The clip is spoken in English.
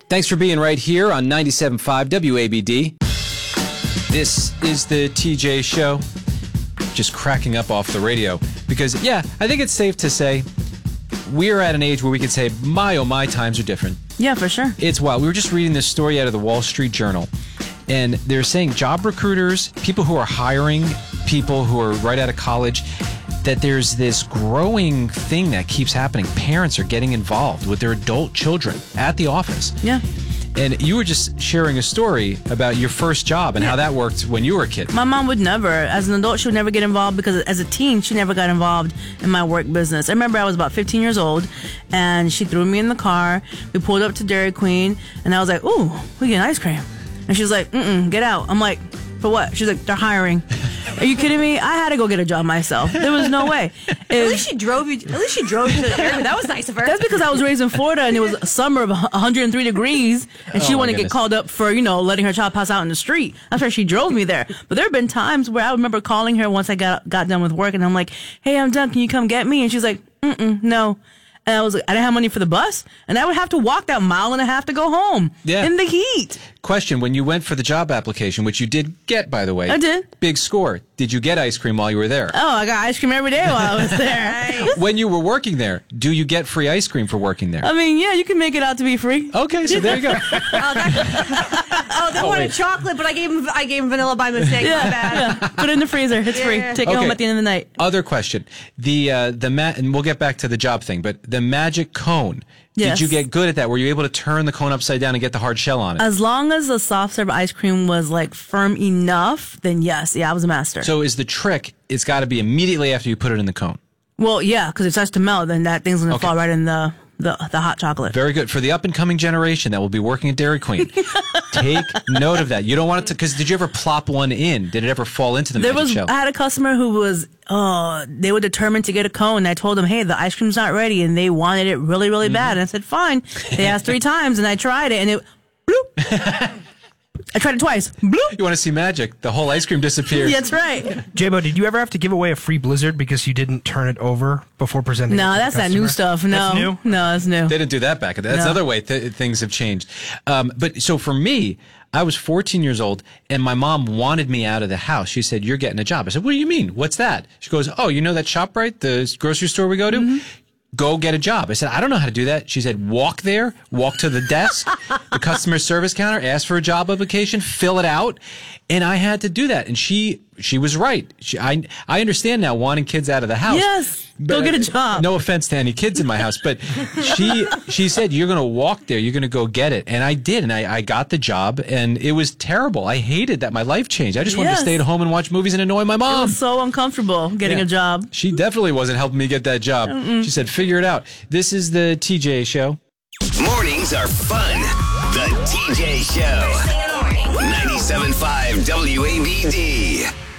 Thanks for being right here on 97.5 WABD. This is the TJ Show. Just cracking up off the radio. Because, yeah, I think it's safe to say we're at an age where we can say, my, oh, my times are different. Yeah, for sure. It's wild. We were just reading this story out of the Wall Street Journal. And they're saying job recruiters, people who are hiring people who are right out of college, that there's this growing thing that keeps happening. Parents are getting involved with their adult children at the office. Yeah. And you were just sharing a story about your first job and how that worked when you were a kid. My mom would never. As an adult, she would never get involved because as a teen, she never got involved in my work business. I remember I was about 15 years old, and she threw me in the car. We pulled up to Dairy Queen, and I was like, ooh, we get ice cream. And she was like, get out. I'm like, for what? She's like, they're hiring. Are you kidding me? I had to go get a job myself. There was no way. At least she drove you to the airport. That was nice of her. That's because I was raised in Florida and it was a summer of 103 degrees and she wanted to get called up for, letting her child pass out in the street. That's why she drove me there. But there have been times where I remember calling her once I got done with work and I'm like, hey, I'm done. Can you come get me? And she's like, no. And I was like, I didn't have money for the bus, and I would have to walk that mile and a half to go home in the heat. Question, when you went for the job application, which you did get, by the way. I did. Big score. Did you get ice cream while you were there? Oh, I got ice cream every day while I was there. When you were working there, do you get free ice cream for working there? I mean, yeah, you can make it out to be free. Okay, so there you go. They wanted chocolate, but I gave him vanilla by mistake. My bad. Yeah. Put it in the freezer. It's free. Take it home at the end of the night. Other question. And we'll get back to the job thing, but the magic cone. Yes. Did you get good at that? Were you able to turn the cone upside down and get the hard shell on it? As long as the soft serve ice cream was firm enough, then yes. Yeah, I was a master. So is the trick, it's got to be immediately after you put it in the cone? Well, yeah, because it starts to melt, then that thing's going to fall right in the hot chocolate. Very good. For the up-and-coming generation that will be working at Dairy Queen, take note of that. You don't want it to, because did you ever plop one in? Did it ever fall into the magic shell? I had a customer who was, they were determined to get a cone. And I told them, hey, the ice cream's not ready. And they wanted it really, really bad. And I said, fine. They asked 3 times, and I tried it, and it, bloop. I tried it twice. Bloop. You want to see magic? The whole ice cream disappears. That's right. J-Bo, did you ever have to give away a free Blizzard because you didn't turn it over before presenting it to the that's that new stuff. No, that's new? No, that's new. They didn't do that back then. That's another way things have changed. But so for me, I was 14 years old, and my mom wanted me out of the house. She said, you're getting a job. I said, what do you mean? What's that? She goes, oh, you know that ShopRite, the grocery store we go to? Mm-hmm. Go get a job. I said, I don't know how to do that. She said, walk there, walk to the desk, the customer service counter, ask for a job application, fill it out. And I had to do that. And she was right. I understand now wanting kids out of the house. Yes. Go get a job. No offense to any kids in my house, but she said, you're going to walk there. You're going to go get it. And I did. And I got the job, and it was terrible. I hated that my life changed. I just wanted to stay at home and watch movies and annoy my mom. It was so uncomfortable getting a job. She definitely wasn't helping me get that job. She said, figure it out. This is the TJ Show. Mornings are fun. The TJ Show. 97.5 WABD.